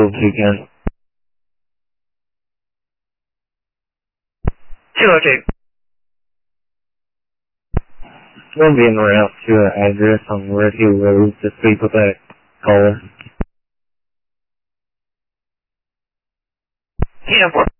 this weekend. Okay. We'll be en route to an address on Red Hill Road to speak with that caller. Yeah,